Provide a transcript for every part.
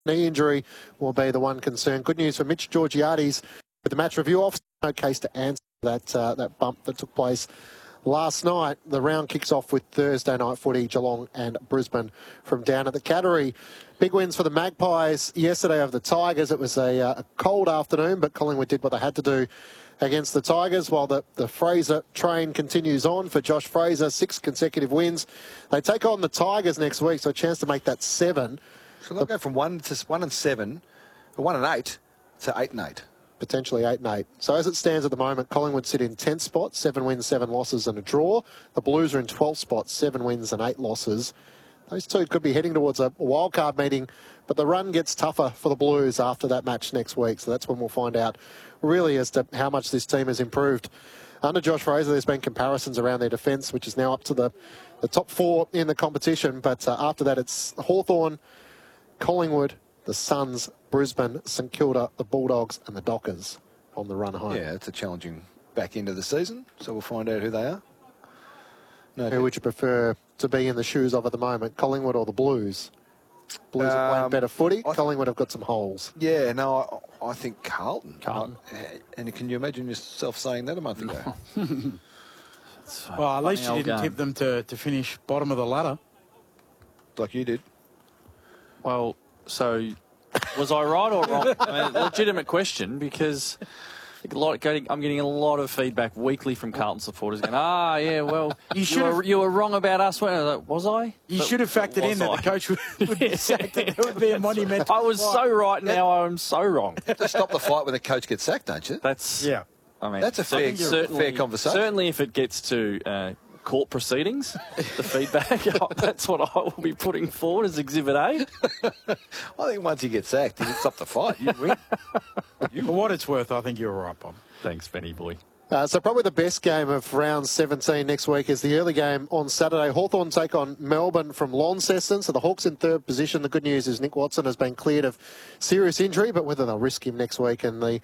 Knee injury will be the one concern. Good news for Mitch Georgiades with the match review officer. No case to answer that bump that took place last night. The round kicks off with Thursday night footy, Geelong and Brisbane from down at the Cattery. Big wins for the Magpies yesterday over the Tigers. It was a cold afternoon, but Collingwood did what they had to do against the Tigers, while the Fraser train continues on for Josh Fraser. 6 consecutive wins. They take on the Tigers next week, so a chance to make that 7. So they'll go from 1 and 7, or 1 and 8 to 8 and 8. Potentially 8 and 8. So as it stands at the moment, Collingwood sit in 10th spot, 7 wins, 7 losses and a draw. The Blues are in 12th spot, 7 wins and 8 losses. Those two could be heading towards a wildcard meeting, but the run gets tougher for the Blues after that match next week. So that's when we'll find out really as to how much this team has improved. Under Josh Fraser, there's been comparisons around their defence, which is now up to the top 4 in the competition. But after that, it's Hawthorn, Collingwood, the Suns, Brisbane, St Kilda, the Bulldogs and the Dockers on the run home. Yeah, it's a challenging back end of the season, so we'll find out who they are. No, who would you prefer to be in the shoes of at the moment, Collingwood or the Blues? Blues are playing better footy. Collingwood have got some holes. Yeah, no, I think Carlton. Carlton. And can you imagine yourself saying that a month ago? Well, at least you didn't tip them to finish bottom of the ladder. Like you did. Well, so was I right or wrong? I mean, legitimate question, because I'm getting a lot of feedback weekly from Carlton supporters going, yeah, well, you were wrong about us. Was I? You should have factored in that the coach would be sacked. It would be a monumental. I was so right, now I'm so wrong. To stop the fight when the coach gets sacked, don't you? Yeah. I mean, that's a fair conversation. Certainly if it gets to court proceedings, the feedback, that's what I will be putting forward as Exhibit A. I think once you get sacked, you stop the fight, you win. For what it's worth, I think you're right, Bob. Thanks, Benny boy. So probably the best game of round 17 next week is the early game on Saturday. Hawthorn take on Melbourne from Launceston. So the Hawks in 3rd position. The good news is Nick Watson has been cleared of serious injury, but whether they'll risk him next week. And the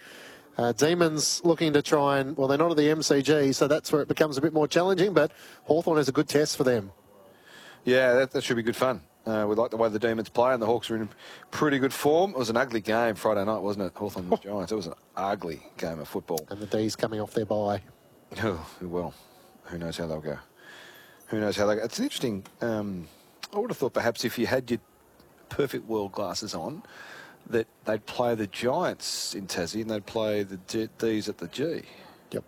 Demons looking to try and, well, they're not at the MCG, so that's where it becomes a bit more challenging, but Hawthorn is a good test for them. Yeah, that should be good fun. We like the way the Demons play, and the Hawks are in pretty good form. It was an ugly game Friday night, wasn't it? Hawthorn Giants. It was an ugly game of football. And the D's coming off their bye. Oh, well, who knows how they'll go. Who knows how they'll go. It's interesting. I would have thought perhaps if you had your perfect world glasses on, that they'd play the Giants in Tassie and they'd play the D's at the G. Yep.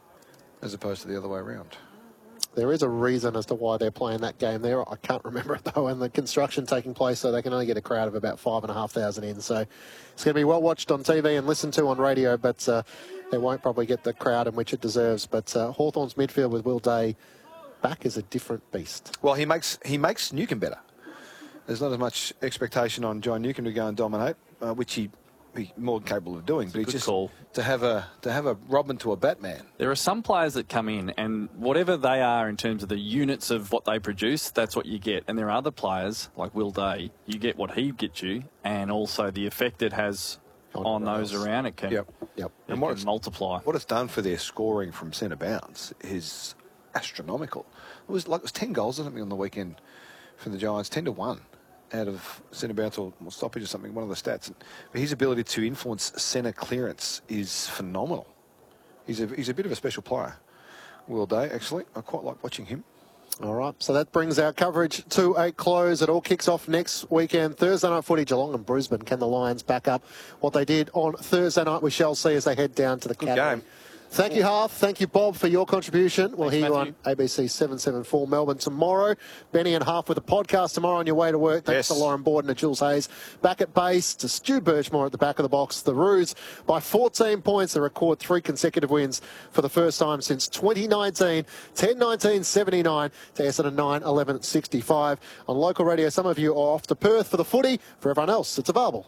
As opposed to the other way around. There is a reason as to why they're playing that game there. I can't remember it, though, and the construction taking place, so they can only get a crowd of about 5,500 in. So it's going to be well watched on TV and listened to on radio, but they won't probably get the crowd in which it deserves. But Hawthorn's midfield with Will Day back is a different beast. Well, he makes Newcombe better. There's not as much expectation on John Newcombe to go and dominate, which he's more than capable of doing. But it's just call. to have a Robin to a Batman. There are some players that come in, and whatever they are in terms of the units of what they produce, that's what you get. And there are other players like Will Day. You get what he gets you, and also the effect it has on those around it can. Yep. And what it's multiply. What it's done for their scoring from centre bounce is astronomical. It was 10 goals or something on the weekend from the Giants, 10-1. Out of centre bounce or stoppage or something, one of the stats. But his ability to influence centre clearance is phenomenal. He's a bit of a special player. Will Day, actually. I quite like watching him. All right, so that brings our coverage to a close. It all kicks off next weekend. Thursday night footy, Geelong and Brisbane. Can the Lions back up what they did on Thursday night? We shall see as they head down to the Cattery. Thank you, Harth. Thank you, Bob, for your contribution. We'll hear you on ABC 774 Melbourne tomorrow. Benny and Harth with a podcast tomorrow on your way to work. Thanks to Lauren Borden and Jules Hayes. Back at base to Stu Birchmore at the back of the box. The Roos by 14 points. They record 3 consecutive wins for the first time since 2019. 10-19-79 to Essendon 9-11-65. On local radio, some of you are off to Perth for the footy. For everyone else, it's available